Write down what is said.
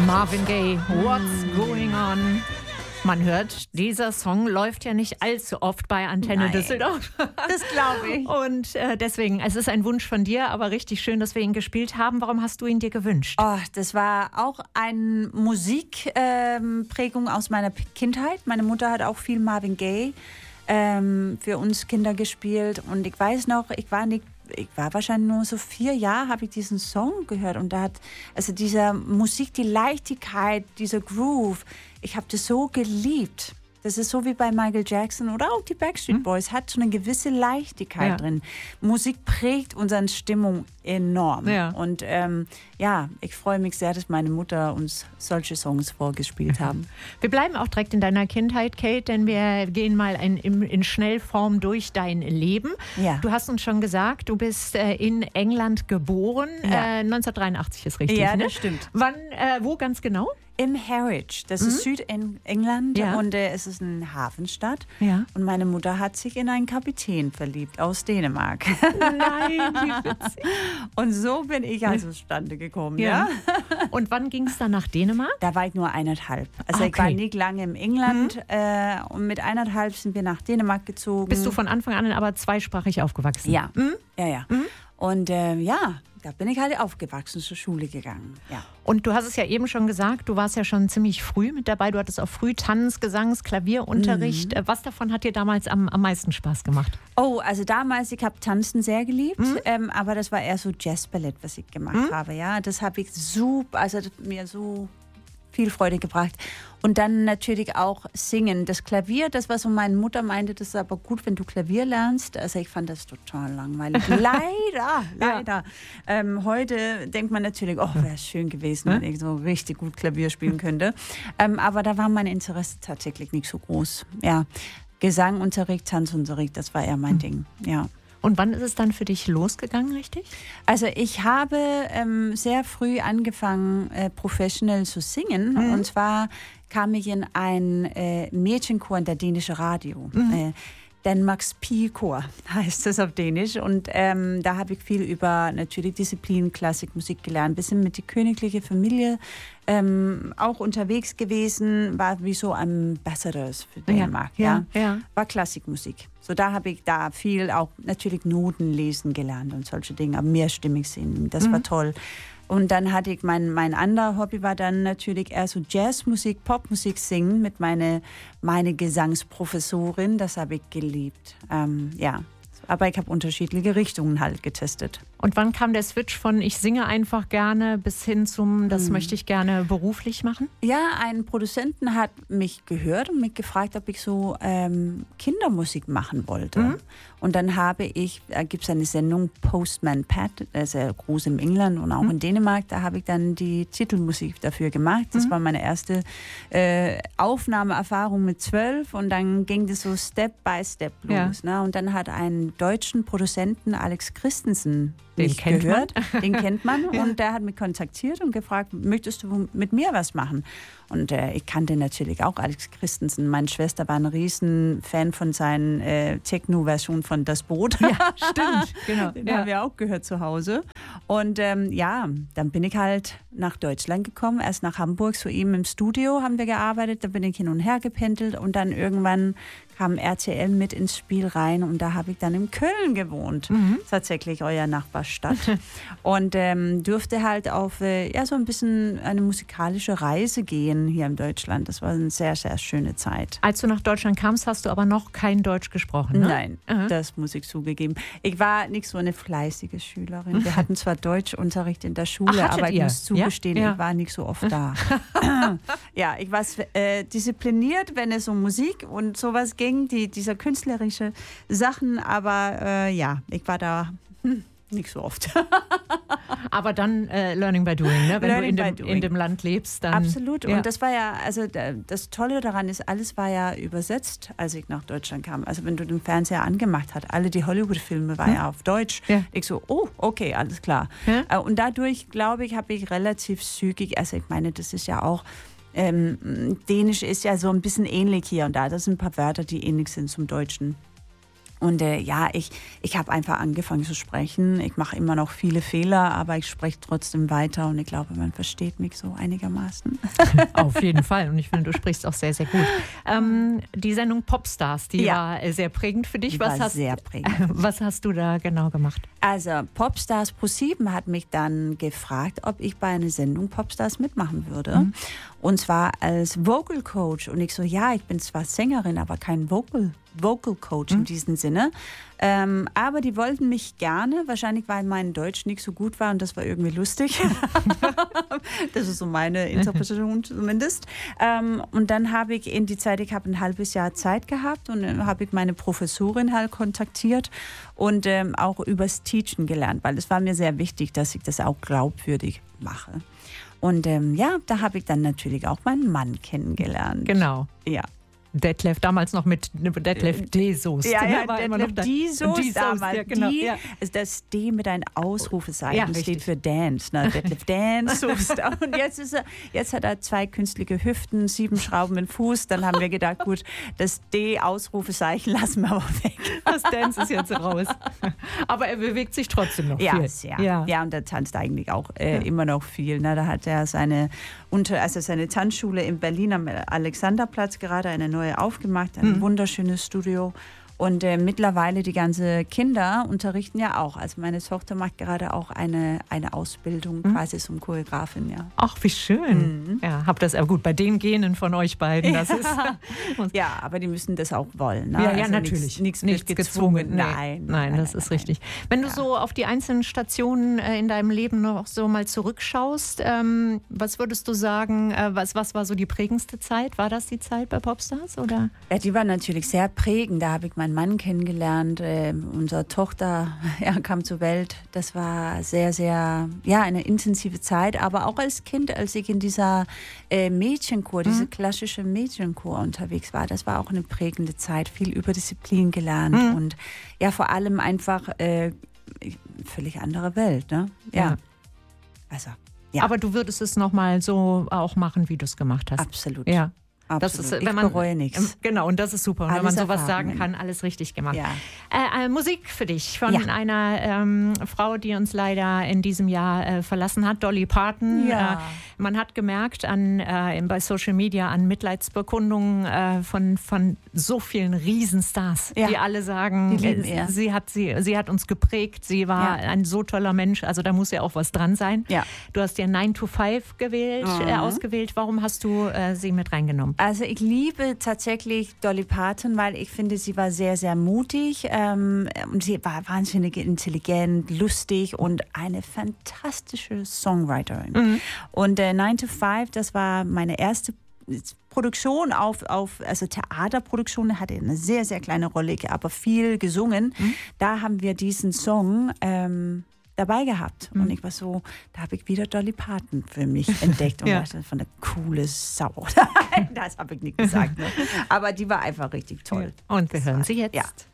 Marvin Gaye, What's Going On? Man hört, dieser Song läuft ja nicht allzu oft bei Antenne Düsseldorf. Das glaube ich. Und deswegen, es ist ein Wunsch von dir, aber richtig schön, dass wir ihn gespielt haben. Warum hast du ihn dir gewünscht? Oh, das war auch eine Musikprägung aus meiner Kindheit. Meine Mutter hat auch viel Marvin Gaye für uns Kinder gespielt. Und ich weiß noch, ich war wahrscheinlich nur so 4 Jahre, habe ich diesen Song gehört. Und da hat, also diese Musik, die Leichtigkeit, dieser Groove, ich habe das so geliebt. Das ist so wie bei Michael Jackson oder auch die Backstreet Boys, hat so eine gewisse Leichtigkeit drin. Musik prägt unsere Stimmung enorm. Ja. Und ich freue mich sehr, dass meine Mutter uns solche Songs vorgespielt haben. Wir bleiben auch direkt in deiner Kindheit, Kate, denn wir gehen mal in Schnellform durch dein Leben. Ja. Du hast uns schon gesagt, du bist in England geboren. Ja. 1983 ist richtig, ja, ne? Das stimmt. Wann, wo ganz genau? Im Harwich, das ist Südengland und es ist eine Hafenstadt. Ja. Und meine Mutter hat sich in einen Kapitän verliebt aus Dänemark. Nein, wie witzig. Und so bin ich also zustande gekommen. Ja. Und wann ging es dann nach Dänemark? Da war ich nur 1,5. Also ich war nicht lange im England und mit 1,5 sind wir nach Dänemark gezogen. Bist du von Anfang an aber zweisprachig aufgewachsen? Ja, ja. Und da bin ich halt aufgewachsen, zur Schule gegangen. Ja. Und du hast es ja eben schon gesagt, du warst ja schon ziemlich früh mit dabei. Du hattest auch früh Tanz-, Gesangs-, Klavierunterricht. Was davon hat dir damals am meisten Spaß gemacht? Oh, also damals, ich habe Tanzen sehr geliebt, aber das war eher so Jazzballett, was ich gemacht habe. Ja, das habe ich super, also das hat mir so viel Freude gebracht. Und dann natürlich auch Singen. Das Klavier, das war so, meine Mutter meinte, das ist aber gut, wenn du Klavier lernst. Also ich fand das total langweilig. Leider. Heute denkt man natürlich, wäre es schön gewesen, wenn ich so richtig gut Klavier spielen könnte. Aber da war mein Interesse tatsächlich nicht so groß. Ja, Gesangunterricht, Tanzunterricht, das war eher mein Ding, ja. Und wann ist es dann für dich losgegangen, richtig? Also ich habe sehr früh angefangen, professionell zu singen. Und zwar kam ich in ein Mädchenchor in der dänische Radio. Danmarks Pigekor heißt das auf Dänisch. Und da habe ich viel über natürlich Disziplin, Klassikmusik gelernt. Ein bisschen mit der königlichen Familie auch unterwegs gewesen. War wie so Ambassadors für Dänemark. Ja. War Klassikmusik. So da habe ich da viel auch natürlich Noten lesen gelernt und solche Dinge. Aber mehrstimmig singen, das war toll. Und dann hatte ich mein anderer Hobby war dann natürlich eher so Jazzmusik, Popmusik singen mit meine Gesangsprofessorin. Das habe ich geliebt. Aber ich habe unterschiedliche Richtungen halt getestet. Und wann kam der Switch von ich singe einfach gerne bis hin zum das möchte ich gerne beruflich machen? Ja, ein Produzenten hat mich gehört und mich gefragt, ob ich so Kindermusik machen wollte. Und dann gibt es eine Sendung Postman Pat, der ist sehr groß in England und auch in Dänemark. Da habe ich dann die Titelmusik dafür gemacht. Das war meine erste Aufnahmeerfahrung mit 12 und dann ging das so Step by Step los. Ne? Und dann hat ein deutschen Produzenten, Alex Christensen, den kennt man und der hat mich kontaktiert und gefragt, möchtest du mit mir was machen? Und ich kannte natürlich auch Alex Christensen. Meine Schwester war ein riesen Fan von seinen Techno-Version von Das Boot. Ja, stimmt. Genau. Den haben wir auch gehört zu Hause. Und dann bin ich halt nach Deutschland gekommen, erst nach Hamburg, zu ihm im Studio haben wir gearbeitet, da bin ich hin und her gependelt und dann irgendwann kam RTL mit ins Spiel rein und da habe ich dann in Köln gewohnt, tatsächlich euer Nachbarstadt. Und durfte halt auf so ein bisschen eine musikalische Reise gehen hier in Deutschland. Das war eine sehr, sehr schöne Zeit. Als du nach Deutschland kamst, hast du aber noch kein Deutsch gesprochen, ne? Nein, das muss ich zugeben. Ich war nicht so eine fleißige Schülerin. Wir hatten zwar Deutschunterricht in der Schule, aber ich muss zugestehen, ich war nicht so oft da. Ja, ich war diszipliniert, wenn es um Musik und sowas ging, dieser künstlerische Sachen, aber ich war da nicht so oft. Aber dann Learning by Doing, ne? Wenn du in dem Land lebst, dann... Absolut. Und das war ja, also das Tolle daran ist, alles war ja übersetzt, als ich nach Deutschland kam. Also wenn du den Fernseher angemacht hast, alle die Hollywood-Filme waren ja auf Deutsch. Ja. Ich so, okay, alles klar. Ja. Und dadurch, glaube ich, habe ich relativ zügig, also ich meine, das ist ja auch Dänisch ist ja so ein bisschen ähnlich hier und da. Das sind ein paar Wörter, die ähnlich sind zum Deutschen. Und ich habe einfach angefangen zu sprechen. Ich mache immer noch viele Fehler, aber ich spreche trotzdem weiter und ich glaube, man versteht mich so einigermaßen. Auf jeden Fall. Und ich finde, du sprichst auch sehr, sehr gut. Die Sendung Popstars, die war sehr prägend für dich. Sehr prägend. Was hast du da genau gemacht? Also Popstars Pro7 hat mich dann gefragt, ob ich bei einer Sendung Popstars mitmachen würde. Und zwar als Vocal Coach. Und ich so, ja, ich bin zwar Sängerin, aber kein Vocal Coach in diesem Sinne. Aber die wollten mich gerne, wahrscheinlich weil mein Deutsch nicht so gut war und das war irgendwie lustig. Das ist so meine Interpretation zumindest. Und dann habe ich in die Zeit, ich habe ein halbes Jahr Zeit gehabt und dann habe ich meine Professorin halt kontaktiert und auch übers Teachen gelernt, weil es war mir sehr wichtig, dass ich das auch glaubwürdig mache. Und da habe ich dann natürlich auch meinen Mann kennengelernt. Genau. Ja. Detlef, damals noch mit Detlef D. Soest. Ja, Detlef D. Soest damals. Ja, genau. Also das D mit einem Ausrufezeichen steht für Dance. Ne? Detlef Dance Soest. Und jetzt hat er 2 künstliche Hüften, 7 Schrauben im Fuß. Dann haben wir gedacht, gut, das D. Ausrufezeichen lassen wir aber weg. Das Dance ist jetzt raus. Aber er bewegt sich trotzdem noch viel. Ja, sehr. Ja, und er tanzt eigentlich auch immer noch viel. Ne? Da hat er seine Tanzschule in Berlin am Alexanderplatz gerade eine neue aufgemacht, ein wunderschönes Studio. Und mittlerweile die ganzen Kinder unterrichten ja auch. Also meine Tochter macht gerade auch eine Ausbildung quasi zum Choreografin. Ja. Ach, wie schön. Ja, habt das, aber gut, bei den Genen von euch beiden. Das ist ja, aber die müssen das auch wollen. Ne? Ja, also natürlich. Nichts gezwungen. Nein, das ist richtig. Wenn du so auf die einzelnen Stationen in deinem Leben noch so mal zurückschaust, was würdest du sagen, was war so die prägendste Zeit? War das die Zeit bei Popstars? Oder? Ja, die war natürlich sehr prägend. Da habe ich meinen Mann kennengelernt. Unsere Tochter kam zur Welt. Das war sehr, sehr, eine intensive Zeit. Aber auch als Kind, als ich in dieser Mädchenchor, diese klassische Mädchenchor unterwegs war, das war auch eine prägende Zeit. Viel über Disziplin gelernt und vor allem einfach völlig andere Welt. Ne? Ja. Also, ja. Aber du würdest es nochmal so auch machen, wie du es gemacht hast. Absolut. Ja. Das ist, wenn man, ich bereue nichts. Genau, und das ist super. Und wenn man sowas sagen kann, alles richtig gemacht. Ja. Musik für dich von einer Frau, die uns leider in diesem Jahr verlassen hat, Dolly Parton. Ja. Man hat gemerkt bei Social Media an Mitleidsbekundungen von so vielen Riesenstars, die alle sagen, sie hat uns geprägt, sie war ein so toller Mensch, also da muss ja auch was dran sein. Ja. Du hast dir 9 to 5 ausgewählt. Warum hast du sie mit reingenommen? Also ich liebe tatsächlich Dolly Parton, weil ich finde, sie war sehr, sehr mutig und sie war wahnsinnig intelligent, lustig und eine fantastische Songwriterin. Und 9 to 5, das war meine erste Produktion also Theaterproduktion, hatte eine sehr, sehr kleine Rolle, aber viel gesungen. Da haben wir diesen Song dabei gehabt. Und ich war so, da habe ich wieder Dolly Parton für mich entdeckt und dachte, von der coole Sau. Das habe ich nicht gesagt. Ne? Aber die war einfach richtig toll. Und wir hören sie jetzt. Ja.